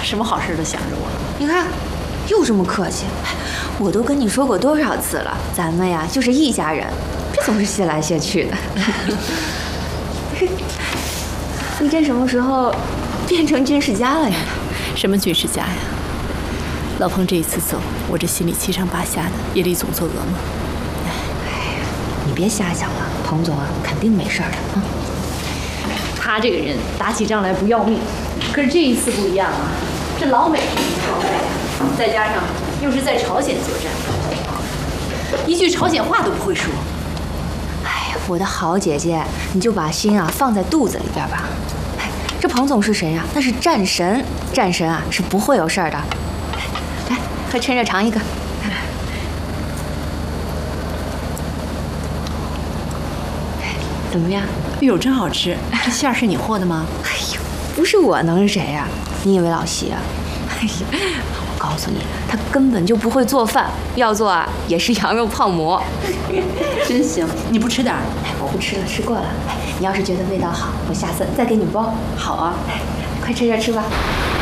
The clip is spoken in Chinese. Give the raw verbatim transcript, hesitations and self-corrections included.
什么好事都想着我。 你看，又这么客气。我都跟你说过多少次了，咱们呀就是一家人，别总是谢来谢去的。你这什么时候变成军事家了呀？ 什么军事家呀？老彭这一次走，我这心里七上八下的，夜里总做噩梦。 哎呀，你别瞎想了，彭总啊肯定没事儿的啊。 他这个人打起仗来不要命，可是这一次不一样啊，这老美这一套呀，再加上又是在朝鲜作战，一句朝鲜话都不会说。 哎呀，我的好姐姐，你就把心啊放在肚子里边吧。哎，这彭总是谁呀？那是战神，战神啊是不会有事儿的。来，快趁热尝一个。怎么样？ 哎呦，真好吃！这馅儿是你和的吗？ 哎呦，不是我能是谁呀？你以为老席啊？哎呀，我告诉你，他根本就不会做饭，要做啊也是羊肉泡馍。 真行，你不吃点儿？ 哎，我不吃了，吃过了。哎，你要是觉得味道好，我下次再给你包。 好啊， 哎，快趁热吃吧。